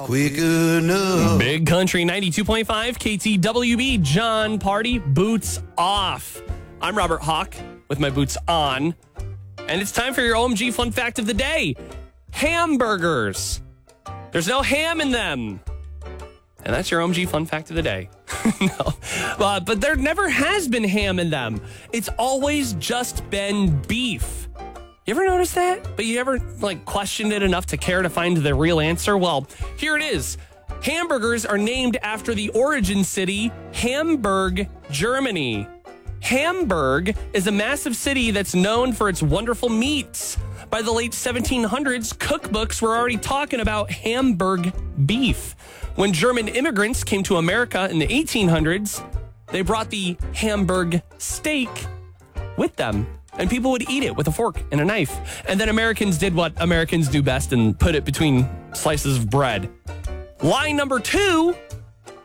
Quick enough. Big Country 92.5 KTWB. John Party, boots off. I'm Robert Hawk with my boots on. And it's time for your OMG fun fact of the day. Hamburgers. There's no ham in them. And that's your OMG fun fact of the day. No. But there never has been ham in them. It's always just been beef. You ever notice that? But you ever questioned it enough to care to find the real answer? Well, here it is. Hamburgers are named after the origin city, Hamburg, Germany. Hamburg is a massive city that's known for its wonderful meats. By the late 1700s, cookbooks were already talking about Hamburg beef. When German immigrants came to America in the 1800s, they brought the Hamburg steak with them. And people would eat it with a fork and a knife. And then Americans did what Americans do best and put it between slices of bread. Lie number 2,